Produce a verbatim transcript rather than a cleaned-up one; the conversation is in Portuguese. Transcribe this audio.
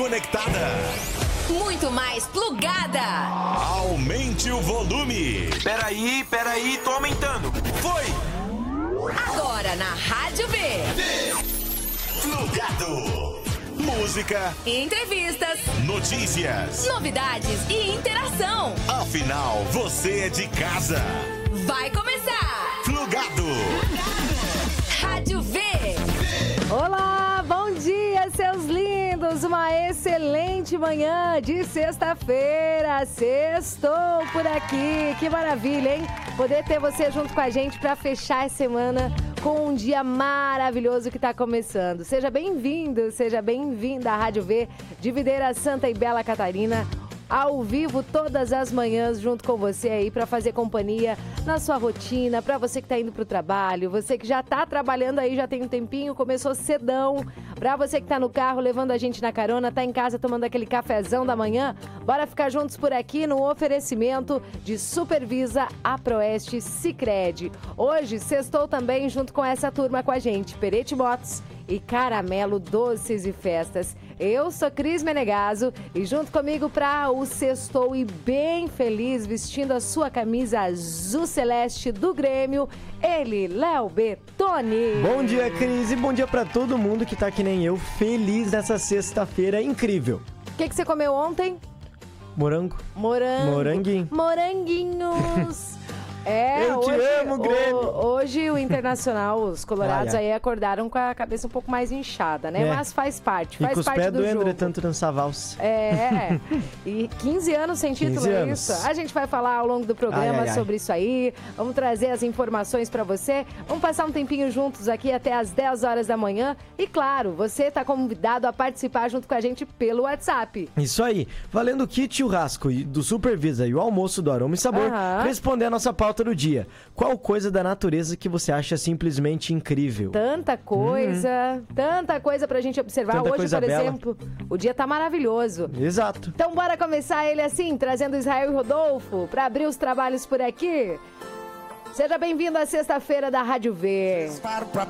conectada. Muito mais plugada. Aumente o volume. Peraí, peraí, tô aumentando. Foi. Agora na Rádio V. Plugado. Música, entrevistas, notícias, novidades e interação. Afinal, você é de casa. Vai começar. Plugado. Rádio V. Olá, bom dia, seus lindos. Uma excelente manhã de sexta-feira. Sextou por aqui. Que maravilha, hein? Poder ter você junto com a gente para fechar a semana com um dia maravilhoso que está começando. Seja bem-vindo, seja bem-vinda à Rádio V de Videira, Santa e Bela Catarina, ao vivo todas as manhãs junto com você aí para fazer companhia na sua rotina, para você que está indo para o trabalho, você que já está trabalhando aí, já tem um tempinho, começou cedão, para você que está no carro levando a gente na carona, está em casa tomando aquele cafezão da manhã, bora ficar juntos por aqui no oferecimento de Supervisa, Aproeste, Sicredi. Hoje, sextou também junto com essa turma com a gente, Perete Motos e Caramelo Doces e Festas. Eu sou Cris Menegaso e junto comigo para o sextou e bem feliz, vestindo a sua camisa azul celeste do Grêmio, ele, Léo Betoni. Bom dia, Cris, e bom dia para todo mundo que tá que nem eu, feliz nessa sexta-feira incrível. O que, que você comeu ontem? Morango. Morango. Moranguinho. Moranguinhos. É, eu te hoje, amo, Grêmio. O, hoje o Internacional, os colorados ai, ai. aí acordaram com a cabeça um pouco mais inchada, né? É. Mas faz parte, E faz com os parte pés do doendo jogo. de tanto dançar valsa. É, e quinze anos sem título, quinze é anos. isso? A gente vai falar ao longo do programa Ai, ai, ai. sobre isso aí, vamos trazer as informações pra você, vamos passar um tempinho juntos aqui até às dez horas da manhã e claro, você tá convidado a participar junto com a gente pelo WhatsApp. Isso aí, valendo o kit churrasco e do Supervisa e o almoço do Aroma e Sabor, Aham. responder a nossa pauta do dia. Qual coisa da natureza que você acha simplesmente incrível? Tanta coisa, tanta coisa pra gente observar. Tanta Hoje, coisa por bela. exemplo, o dia tá maravilhoso. Exato. Então bora começar ele assim, trazendo Israel e Rodolfo pra abrir os trabalhos por aqui. Seja bem-vindo à sexta-feira da Rádio V. Disparo pra